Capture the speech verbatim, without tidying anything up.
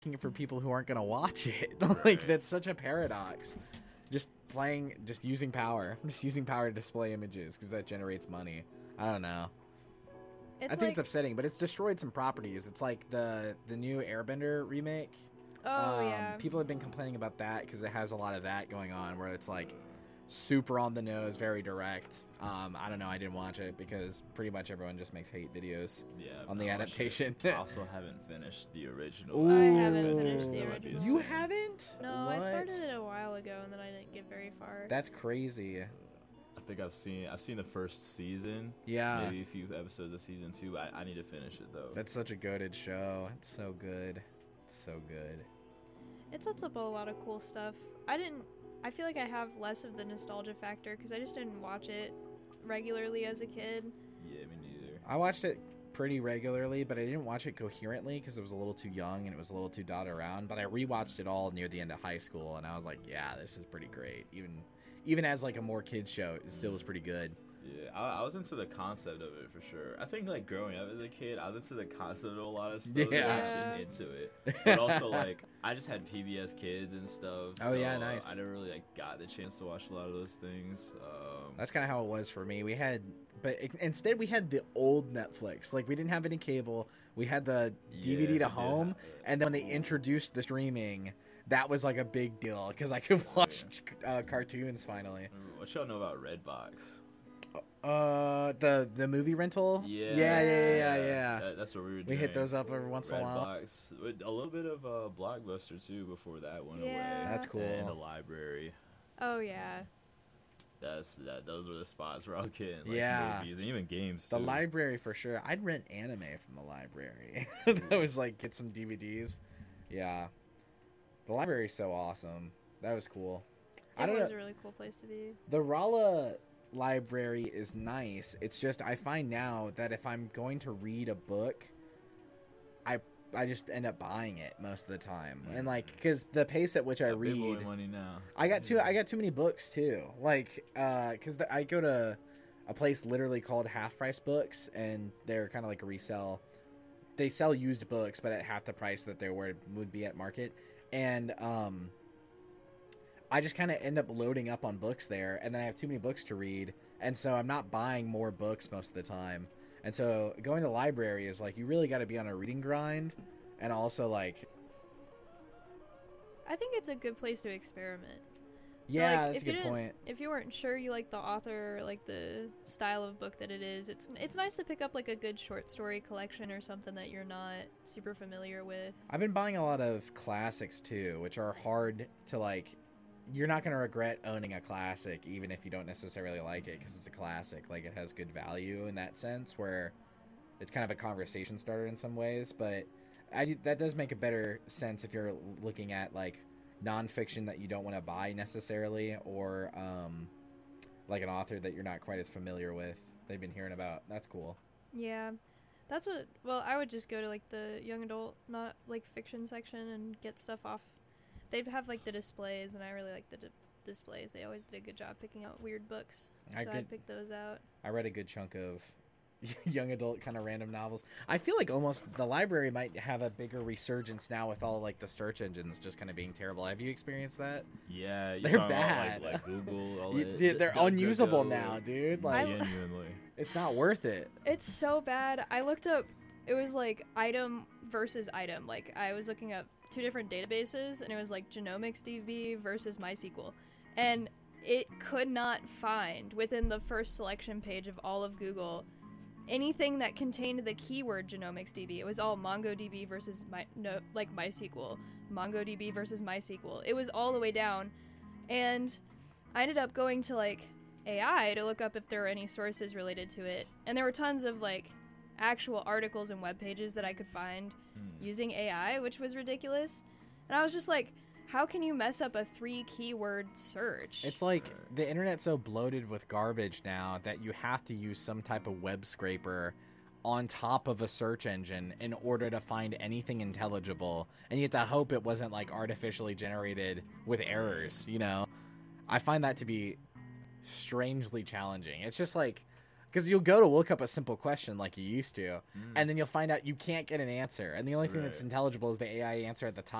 making it for people who aren't gonna watch it. Like Right. that's such a paradox. Just playing, just using power, just using power to display images because that generates money. I don't know. It's I think like, it's upsetting, but it's destroyed some properties. It's like the the new Airbender remake. oh Um, yeah. People have been complaining about that because it has a lot of that going on, where it's like super on the nose, very direct. Um, I don't know. I didn't watch it because pretty much everyone just makes hate videos Yeah, on I've the not watched adaptation. it. I also haven't finished the original. Ooh. Last I Airbender, haven't finished the that might be original. You same. haven't? No, I What? started it a while ago and then I didn't get very far. That's crazy. I think I've seen I've seen the first season. Yeah. Maybe a few episodes of season two. I, I need to finish it though. That's such a goated show. It's so good. It's so good. It sets up a lot of cool stuff. I didn't. I feel like I have less of the nostalgia factor because I just didn't watch it regularly as a kid. Yeah, me neither. I watched it pretty regularly, but I didn't watch it coherently because it was a little too young and it was a little too dotted around. But I rewatched it all near the end of high school, and I was like, yeah, this is pretty great. Even even as like a more kid show, it still was pretty good. Yeah, I, I was into the concept of it for sure. I think like growing up as a kid, I was into the concept of a lot of stuff. Yeah. Yeah. Into it, but also like I just had P B S Kids and stuff. Oh, so, yeah, uh, nice. I never really like got the chance to watch a lot of those things. Um, That's kind of how it was for me. We had, but it, instead we had the old Netflix. Like we didn't have any cable. We had the D V D yeah, to I did home, have it. and then when they introduced the streaming, that was like a big deal because I could watch uh, cartoons finally. What y'all know about Redbox? Uh, the the movie rental. Yeah, yeah, yeah, yeah, yeah. yeah. That, that's what we were doing. We hit those up every once in a while. Redbox, with a little bit of uh, Blockbuster too before that went Yeah. away. That's cool. And the library. Oh yeah. That's that. Those were the spots where I was getting like Yeah. movies and even games. The too. library for sure. I'd rent anime from the library. That was like get some D V Ds. Yeah, the library's so awesome. That was cool. I It don't was know. a really cool place to be. The Rolla library is nice. It's just I find now that if I'm going to read a book, I I just end up buying it most of the time. And like because the pace at which I Got big boy read, money now. I got too I got too many books too. Like uh cuz I go to a place literally called Half Price Books, and they're kind of like a resell. They sell used books but at half the price that they were would be at market. And um I just kind of end up loading up on books there, and then I have too many books to read, and so I'm not buying more books most of the time. And so going to the library is like you really got to be on a reading grind, and also like I think it's a good place to experiment. So, yeah, like, that's a if you good didn't- point. If you weren't sure you like the author, or like the style of book that it is, it's it's nice to pick up like a good short story collection or something that you're not super familiar with. I've been buying a lot of classics too, which are hard to like. You're not going to regret owning a classic, even if you don't necessarily like it, because it's a classic. Like, it has good value in that sense, where it's kind of a conversation starter in some ways. But I, that does make a better sense if you're looking at, like, nonfiction that you don't want to buy necessarily, or, um, like, an author that you're not quite as familiar with, they've been hearing about. That's cool. Yeah, that's what. Well, I would just go to like the young adult, not like fiction section, and get stuff off. They'd have like the displays, and I really like the di- displays. They always did a good job picking out weird books, I so could- I'd pick those out. I read a good chunk of young adult kind of random novels. I feel like almost the library might have a bigger resurgence now with all like the search engines just kind of being terrible. Have you experienced that? Yeah, you They're talking bad. About, like, like Google, all You- that. they- they're DuckDuckGo. unusable now, dude. Like, I- Genuinely. it's not worth it. It's so bad. I looked up. It was like item versus item. Like I was looking up two different databases, and it was like GenomicsDB versus MySQL, and it could not find within the first selection page of all of Google anything that contained the keyword GenomicsDB. It was all MongoDB versus my no like MySQL, MongoDB versus MySQL. It was all the way down, and I ended up going to like A I to look up if there were any sources related to it, and there were tons of like actual articles and web pages that I could find Hmm. using A I, which was ridiculous. And I was just like, how can you mess up a three keyword search? It's like the internet's so bloated with garbage now that you have to use some type of web scraper on top of a search engine in order to find anything intelligible, and you have to hope it wasn't like artificially generated with errors, you know? I find that to be strangely challenging. It's just like Because you'll go to look up a simple question like you used to, Mm. and then you'll find out you can't get an answer, and the only thing that's Right. intelligible is the A I answer at the